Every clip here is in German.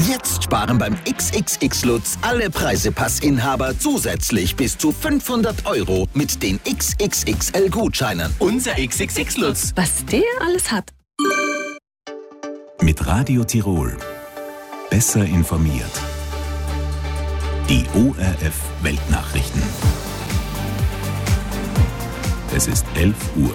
Jetzt sparen beim XXX-Lutz alle Preisepassinhaber zusätzlich bis zu 500 € mit den XXXL-Gutscheinen. Unser XXX-Lutz. Was der alles hat. Mit Radio Tirol. Besser informiert. Die ORF-Weltnachrichten. Es ist 11 Uhr.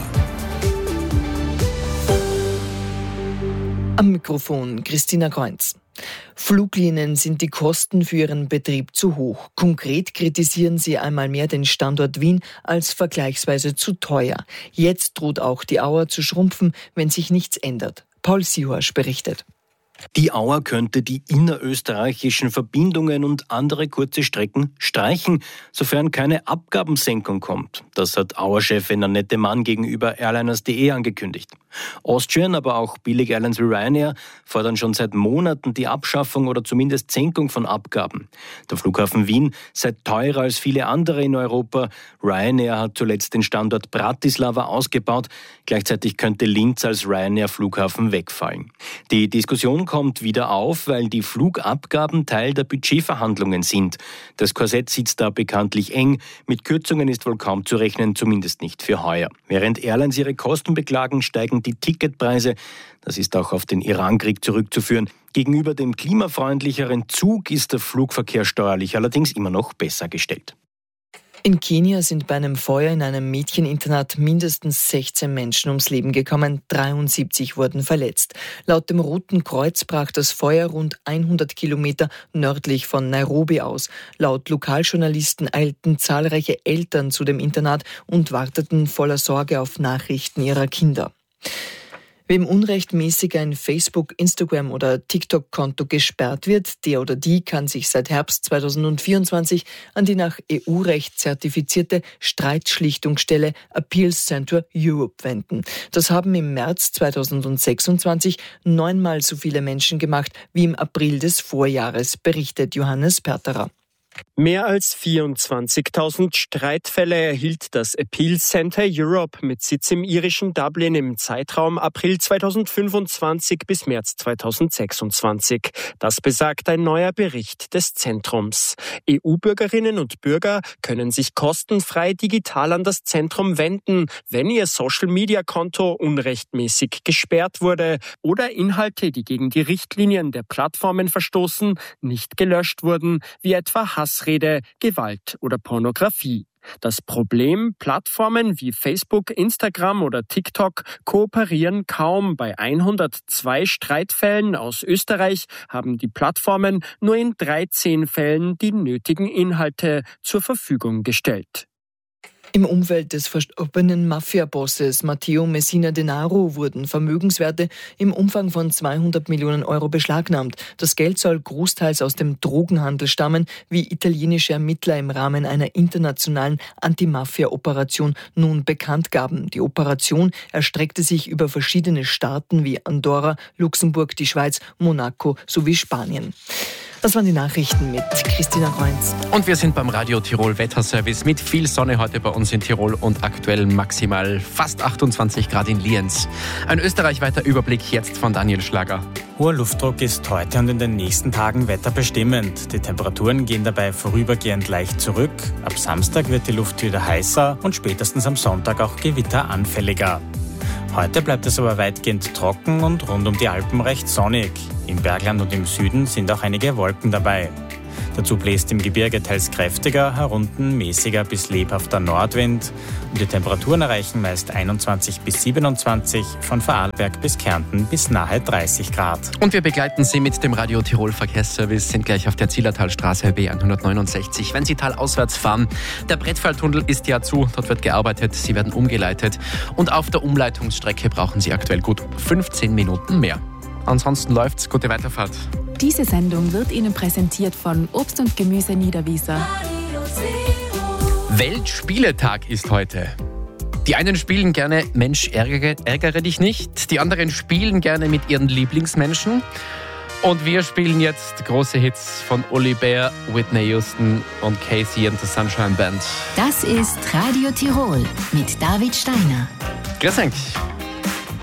Am Mikrofon Christina Kreunz. Fluglinien sind die Kosten für ihren Betrieb zu hoch. Konkret kritisieren sie einmal mehr den Standort Wien als vergleichsweise zu teuer. Jetzt droht auch die Auer zu schrumpfen, wenn sich nichts ändert. Paul Sihorsch berichtet. Die Auer könnte die innerösterreichischen Verbindungen und andere kurze Strecken streichen, sofern keine Abgabensenkung kommt. Das hat Auer-Chefin Annette Mann gegenüber Airliners.de angekündigt. Austrian, aber auch Billig-Airlines wie Ryanair fordern schon seit Monaten die Abschaffung oder zumindest Senkung von Abgaben. Der Flughafen Wien sei teurer als viele andere in Europa. Ryanair hat zuletzt den Standort Bratislava ausgebaut. Gleichzeitig könnte Linz als Ryanair-Flughafen wegfallen. Die Diskussion kommt wieder auf, weil die Flugabgaben Teil der Budgetverhandlungen sind. Das Korsett sitzt da bekanntlich eng. Mit Kürzungen ist wohl kaum zu rechnen, zumindest nicht für heuer. Während Airlines ihre Kosten beklagen, steigen die Ticketpreise. Das ist auch auf den Irankrieg zurückzuführen. Gegenüber dem klimafreundlicheren Zug ist der Flugverkehr steuerlich allerdings immer noch besser gestellt. In Kenia sind bei einem Feuer in einem Mädcheninternat mindestens 16 Menschen ums Leben gekommen, 73 wurden verletzt. Laut dem Roten Kreuz brach das Feuer rund 100 Kilometer nördlich von Nairobi aus. Laut Lokaljournalisten eilten zahlreiche Eltern zu dem Internat und warteten voller Sorge auf Nachrichten ihrer Kinder. Wem unrechtmäßig ein Facebook-, Instagram- oder TikTok-Konto gesperrt wird, der oder die kann sich seit Herbst 2024 an die nach EU-Recht zertifizierte Streitschlichtungsstelle Appeals Centre Europe wenden. Das haben im März 2026 neunmal so viele Menschen gemacht wie im April des Vorjahres, berichtet Johannes Perterer. Mehr als 24.000 Streitfälle erhielt das Appeals Centre Europe mit Sitz im irischen Dublin im Zeitraum April 2025 bis März 2026. Das besagt ein neuer Bericht des Zentrums. EU-Bürgerinnen und Bürger können sich kostenfrei digital an das Zentrum wenden, wenn ihr Social-Media-Konto unrechtmäßig gesperrt wurde oder Inhalte, die gegen die Richtlinien der Plattformen verstoßen, nicht gelöscht wurden, wie etwa Hassrede, Gewalt oder Pornografie. Das Problem: Plattformen wie Facebook, Instagram oder TikTok kooperieren kaum. Bei 102 Streitfällen aus Österreich haben die Plattformen nur in 13 Fällen die nötigen Inhalte zur Verfügung gestellt. Im Umfeld des verstorbenen Mafia-Bosses Matteo Messina Denaro wurden Vermögenswerte im Umfang von 200 Millionen € beschlagnahmt. Das Geld soll großteils aus dem Drogenhandel stammen, wie italienische Ermittler im Rahmen einer internationalen Anti-Mafia-Operation nun bekannt gaben. Die Operation erstreckte sich über verschiedene Staaten wie Andorra, Luxemburg, die Schweiz, Monaco sowie Spanien. Das waren die Nachrichten mit Christina Kreunz. Und wir sind beim Radio Tirol Wetterservice mit viel Sonne heute bei uns in Tirol und aktuell maximal fast 28 Grad in Lienz. Ein österreichweiter Überblick jetzt von Daniel Schlager. Hoher Luftdruck ist heute und in den nächsten Tagen wetterbestimmend. Die Temperaturen gehen dabei vorübergehend leicht zurück. Ab Samstag wird die Luft wieder heißer und spätestens am Sonntag auch gewitteranfälliger. Heute bleibt es aber weitgehend trocken und rund um die Alpen recht sonnig. Im Bergland und im Süden sind auch einige Wolken dabei. Dazu bläst im Gebirge teils kräftiger, herunten mäßiger bis lebhafter Nordwind. Und die Temperaturen erreichen meist 21 bis 27, von Vorarlberg bis Kärnten bis nahe 30 Grad. Und wir begleiten Sie mit dem Radio Tirol Verkehrsservice, sind gleich auf der Zillertalstraße B169. Wenn Sie talauswärts fahren, der Brettfalltunnel ist ja zu, dort wird gearbeitet, Sie werden umgeleitet. Und auf der Umleitungsstrecke brauchen Sie aktuell gut 15 Minuten mehr. Ansonsten läuft's. Gute Weiterfahrt. Diese Sendung wird Ihnen präsentiert von Obst und Gemüse Niederwieser. Weltspieletag ist heute. Die einen spielen gerne Mensch, ärgere dich nicht. Die anderen spielen gerne mit ihren Lieblingsmenschen. Und wir spielen jetzt große Hits von Uli Bär, Whitney Houston und Casey and the Sunshine Band. Das ist Radio Tirol mit David Steiner. Grüß euch.